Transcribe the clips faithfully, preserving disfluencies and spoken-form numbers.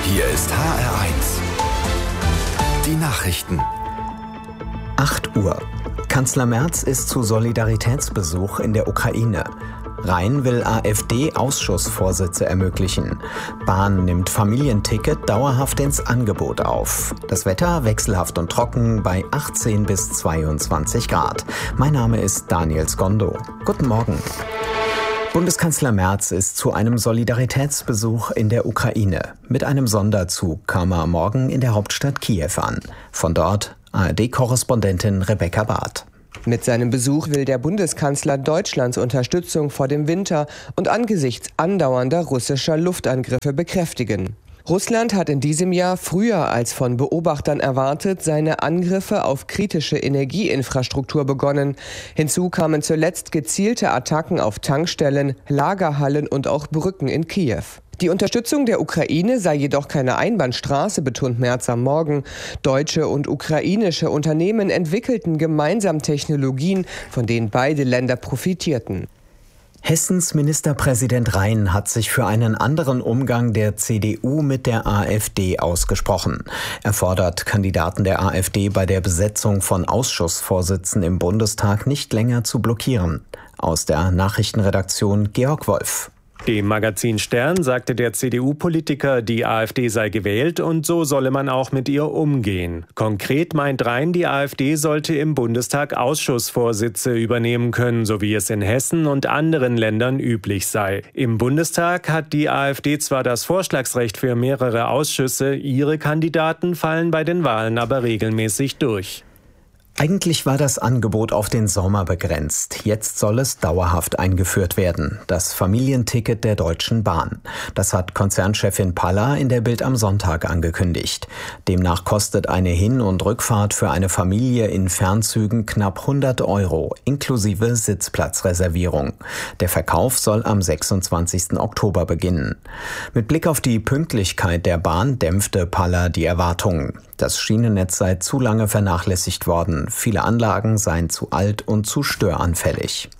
Hier ist H R eins. Die Nachrichten. acht Uhr. Kanzler Merz ist zu Solidaritätsbesuch in der Ukraine. Rhein will AfD-Ausschussvorsitze ermöglichen. Bahn nimmt Familienticket dauerhaft ins Angebot auf. Das Wetter wechselhaft und trocken bei achtzehn bis zweiundzwanzig Grad. Mein Name ist Daniel Skondo. Guten Morgen. Bundeskanzler Merz ist zu einem Solidaritätsbesuch in der Ukraine. Mit einem Sonderzug kam er morgen in der Hauptstadt Kiew an. Von dort A R D-Korrespondentin Rebecca Barth. Mit seinem Besuch will der Bundeskanzler Deutschlands Unterstützung vor dem Winter und angesichts andauernder russischer Luftangriffe bekräftigen. Russland hat in diesem Jahr früher als von Beobachtern erwartet seine Angriffe auf kritische Energieinfrastruktur begonnen. Hinzu kamen zuletzt gezielte Attacken auf Tankstellen, Lagerhallen und auch Brücken in Kiew. Die Unterstützung der Ukraine sei jedoch keine Einbahnstraße, betont Merz am Morgen. Deutsche und ukrainische Unternehmen entwickelten gemeinsam Technologien, von denen beide Länder profitierten. Hessens Ministerpräsident Rhein hat sich für einen anderen Umgang der C D U mit der AfD ausgesprochen. Er fordert Kandidaten der AfD bei der Besetzung von Ausschussvorsitzen im Bundestag nicht länger zu blockieren. Aus der Nachrichtenredaktion Georg Wolf. Dem Magazin Stern sagte der C D U-Politiker, die AfD sei gewählt und so solle man auch mit ihr umgehen. Konkret meint Rhein, die AfD sollte im Bundestag Ausschussvorsitze übernehmen können, so wie es in Hessen und anderen Ländern üblich sei. Im Bundestag hat die AfD zwar das Vorschlagsrecht für mehrere Ausschüsse, ihre Kandidaten fallen bei den Wahlen aber regelmäßig durch. Eigentlich war das Angebot auf den Sommer begrenzt. Jetzt soll es dauerhaft eingeführt werden. Das Familienticket der Deutschen Bahn. Das hat Konzernchefin Palla in der Bild am Sonntag angekündigt. Demnach kostet eine Hin- und Rückfahrt für eine Familie in Fernzügen knapp hundert Euro, inklusive Sitzplatzreservierung. Der Verkauf soll am sechsundzwanzigsten Oktober beginnen. Mit Blick auf die Pünktlichkeit der Bahn dämpfte Palla die Erwartungen. Das Schienennetz sei zu lange vernachlässigt worden. Viele Anlagen seien zu alt und zu störanfällig.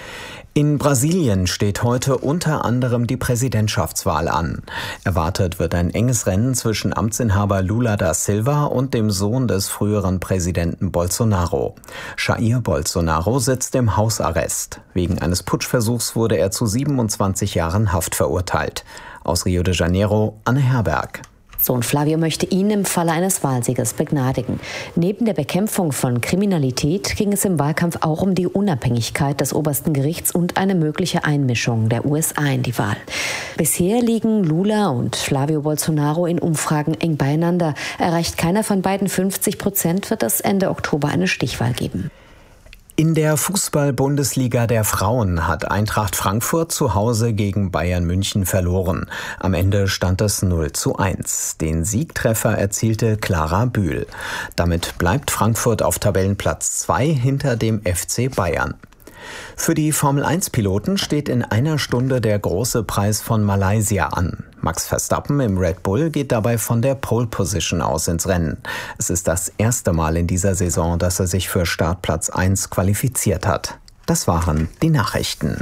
In Brasilien steht heute unter anderem die Präsidentschaftswahl an. Erwartet wird ein enges Rennen zwischen Amtsinhaber Lula da Silva und dem Sohn des früheren Präsidenten Bolsonaro. Jair Bolsonaro sitzt im Hausarrest. Wegen eines Putschversuchs wurde er zu siebenundzwanzig Jahren Haft verurteilt. Aus Rio de Janeiro, Anne Herberg. Sohn Flavio möchte ihn im Falle eines Wahlsieges begnadigen. Neben der Bekämpfung von Kriminalität ging es im Wahlkampf auch um die Unabhängigkeit des obersten Gerichts und eine mögliche Einmischung der U S A in die Wahl. Bisher liegen Lula und Flavio Bolsonaro in Umfragen eng beieinander. Erreicht keiner von beiden fünfzig Prozent, wird es Ende Oktober eine Stichwahl geben. In der Fußball-Bundesliga der Frauen hat Eintracht Frankfurt zu Hause gegen Bayern München verloren. Am Ende stand es null zu eins. Den Siegtreffer erzielte Clara Bühl. Damit bleibt Frankfurt auf Tabellenplatz zwei hinter dem F C Bayern. Für die Formel eins Piloten steht in einer Stunde der große Preis von Malaysia an. Max Verstappen im Red Bull geht dabei von der Pole Position aus ins Rennen. Es ist das erste Mal in dieser Saison, dass er sich für Startplatz eins qualifiziert hat. Das waren die Nachrichten.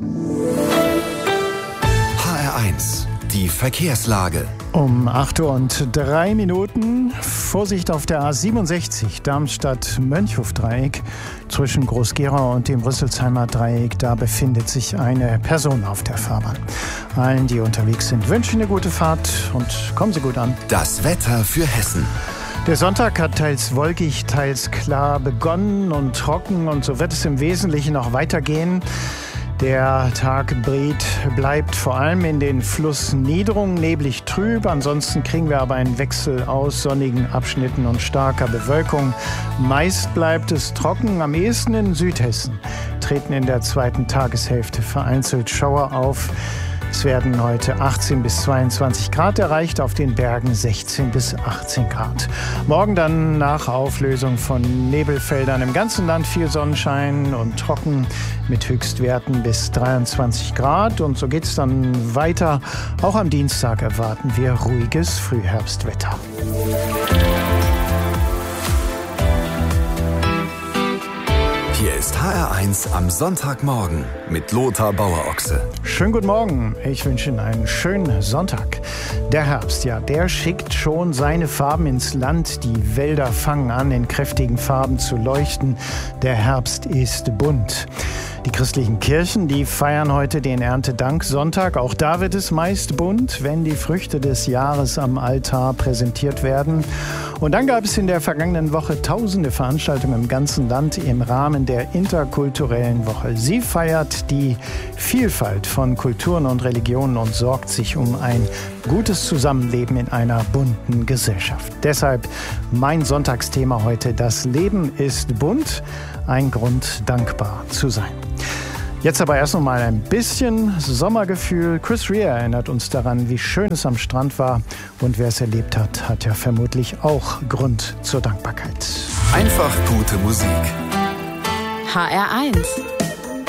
H R eins, die Verkehrslage. Um acht Uhr und drei Minuten. Vorsicht auf der A siebenundsechzig, Darmstadt-Mönchhof-Dreieck. Zwischen Groß-Gerau und dem Rüsselsheimer Dreieck, da befindet sich eine Person auf der Fahrbahn. Allen, die unterwegs sind, wünschen eine gute Fahrt und kommen Sie gut an. Das Wetter für Hessen. Der Sonntag hat teils wolkig, teils klar begonnen und trocken und so wird es im Wesentlichen noch weitergehen. Der Tag bleibt vor allem in den Flussniederungen neblig trüb. Ansonsten kriegen wir aber einen Wechsel aus sonnigen Abschnitten und starker Bewölkung. Meist bleibt es trocken. Am ehesten in Südhessen treten in der zweiten Tageshälfte vereinzelt Schauer auf. Es werden heute achtzehn bis zweiundzwanzig Grad erreicht, auf den Bergen sechzehn bis achtzehn Grad. Morgen dann nach Auflösung von Nebelfeldern im ganzen Land viel Sonnenschein und trocken mit Höchstwerten bis dreiundzwanzig Grad. Und so geht es dann weiter. Auch am Dienstag erwarten wir ruhiges Frühherbstwetter. Hier ist H R eins am Sonntagmorgen mit Lothar Bauer-Ochse. Schönen guten Morgen. Ich wünsche Ihnen einen schönen Sonntag. Der Herbst, ja, der schickt schon seine Farben ins Land. Die Wälder fangen an, in kräftigen Farben zu leuchten. Der Herbst ist bunt. Die christlichen Kirchen, die feiern heute den Erntedanksonntag. Auch da wird es meist bunt, wenn die Früchte des Jahres am Altar präsentiert werden. Und dann gab es in der vergangenen Woche tausende Veranstaltungen im ganzen Land im Rahmen der interkulturellen Woche. Sie feiert die Vielfalt von Kulturen und Religionen und sorgt sich um ein gutes Zusammenleben in einer bunten Gesellschaft. Deshalb mein Sonntagsthema heute: Das Leben ist bunt, ein Grund, dankbar zu sein. Jetzt aber erst noch mal ein bisschen Sommergefühl. Chris Rea erinnert uns daran, wie schön es am Strand war. Und wer es erlebt hat, hat ja vermutlich auch Grund zur Dankbarkeit. Einfach gute Musik. H R eins